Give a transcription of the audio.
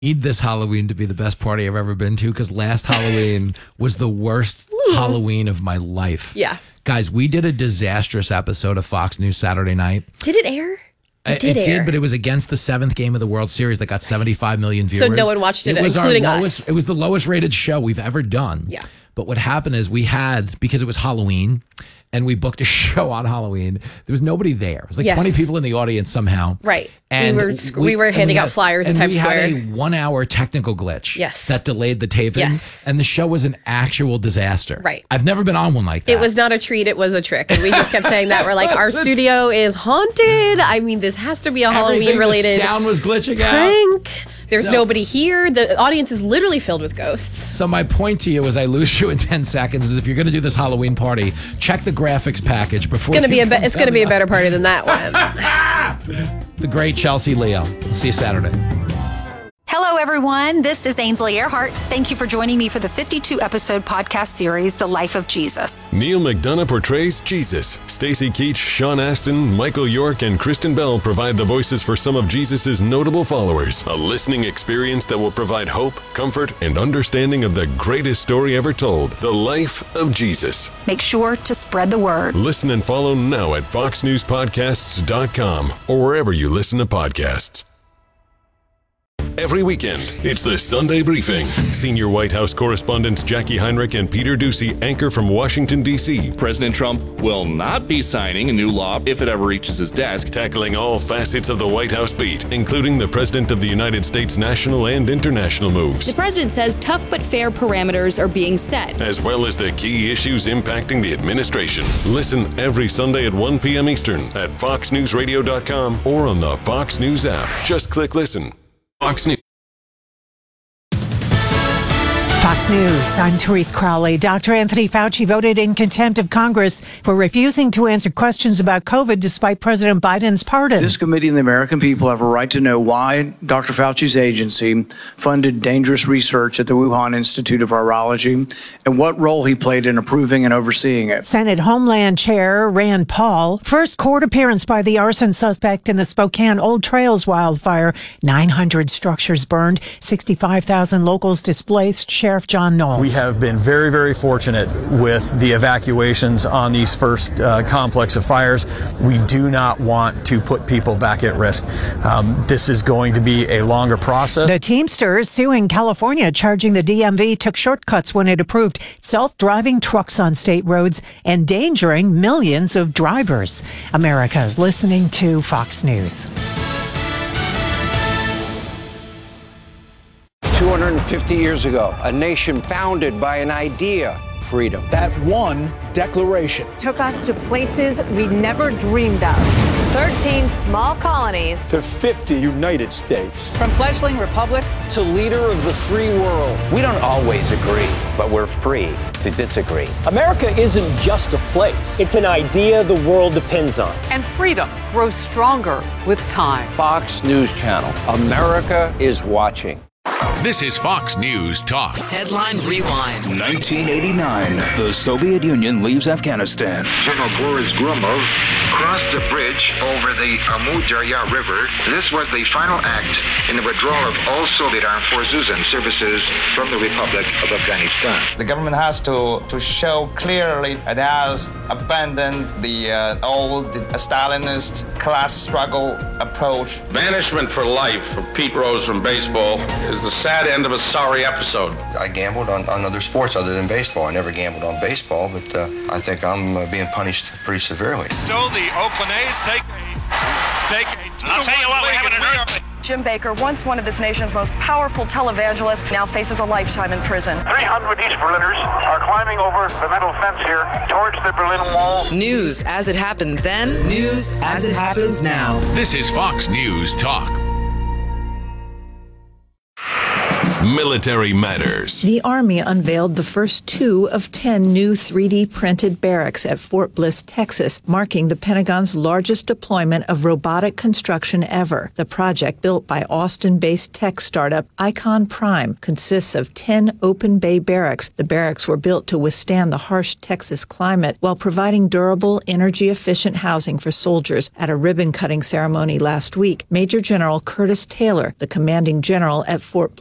need this Halloween to be the best party I've ever been to because last Halloween was the worst Halloween of my life. Yeah. Guys, we did a disastrous episode of Fox News Saturday night. Did it air? It did, but it was against the 7th game of the World Series that got 75 million viewers. So no one watched it was including our lowest, us. It was the lowest rated show we've ever done. Yeah. But what happened is because it was Halloween and we booked a show on Halloween, there was nobody there. It was like 20 people in the audience somehow. Right. And we were handing out flyers in Times Square. And we had a 1-hour technical glitch that delayed the taping. Yes. And the show was an actual disaster. Right. I've never been on one like that. It was not a treat. It was a trick. And we just kept saying that. We're like, our studio is haunted. I mean, this has to be a Halloween-related The sound was glitching out. Prank. There's nobody here. The audience is literally filled with ghosts. So my point to you as I lose you in 10 seconds is if you're going to do this Halloween party, check the graphics package before it's going to be a better party than that one. The great Chelsea Leo. See you Saturday. Hello, everyone. This is Ainsley Earhart. Thank you for joining me for the 52-episode podcast series, The Life of Jesus. Neil McDonough portrays Jesus. Stacey Keach, Sean Astin, Michael York, and Kristen Bell provide the voices for some of Jesus' notable followers. A listening experience that will provide hope, comfort, and understanding of the greatest story ever told, The Life of Jesus. Make sure to spread the word. Listen and follow now at foxnewspodcasts.com or wherever you listen to podcasts. Every weekend, it's the Sunday Briefing. Senior White House correspondents Jackie Heinrich and Peter Doocy anchor from Washington, D.C. President Trump will not be signing a new law if it ever reaches his desk. Tackling all facets of the White House beat, including the President of the United States' national and international moves. The president says tough but fair parameters are being set, as well as the key issues impacting the administration. Listen every Sunday at 1 p.m. Eastern at foxnewsradio.com or on the Fox News app. Just click listen. Fox News. Fox News, I'm Therese Crowley. Dr. Anthony Fauci voted in contempt of Congress for refusing to answer questions about COVID despite President Biden's pardon. This committee and the American people have a right to know why Dr. Fauci's agency funded dangerous research at the Wuhan Institute of Virology and what role he played in approving and overseeing it. Senate Homeland Chair Rand Paul, first court appearance by the arson suspect in the Spokane Old Trails wildfire. 900 structures burned, 65,000 locals displaced. Sheriff John Knowles. We have been very, very fortunate with the evacuations on these first complex of fires. We do not want to put people back at risk. This is going to be a longer process. The Teamsters suing California, charging the DMV took shortcuts when it approved self-driving trucks on state roads, endangering millions of drivers. America is listening to Fox News. 250 years ago, a nation founded by an idea, freedom. That one declaration took us to places we never dreamed of. 13 small colonies to 50 United States. From fledgling republic to leader of the free world. We don't always agree, but we're free to disagree. America isn't just a place. It's an idea the world depends on. And freedom grows stronger with time. Fox News Channel. America is watching. This is Fox News Talk. Headline Rewind. 1989, the Soviet Union leaves Afghanistan. General Boris Gromov crossed the bridge over the Amu Darya River. This was the final act in the withdrawal of all Soviet armed forces and services from the Republic of Afghanistan. The government has to show clearly it has abandoned the old Stalinist class struggle approach. Banishment for life for Pete Rose from baseball is the sad end of a sorry episode. I gambled on other sports other than baseball. I never gambled on baseball, but I think I'm being punished pretty severely. So the Oakland A's take a I'll tell you what, we haven't heard. Jim Baker, once one of this nation's most powerful televangelists, now faces a lifetime in prison. 300 East Berliners are climbing over the metal fence here towards the Berlin Wall. News as it happened then, news as it happens now. This is Fox News Talk. Military Matters. The Army unveiled the first 2 of 10 new 3D printed barracks at Fort Bliss, Texas, marking the Pentagon's largest deployment of robotic construction ever. The project, built by Austin-based tech startup Icon Prime, consists of 10 open bay barracks. The barracks were built to withstand the harsh Texas climate while providing durable, energy-efficient housing for soldiers. At a ribbon-cutting ceremony last week, Major General Curtis Taylor, the commanding general at Fort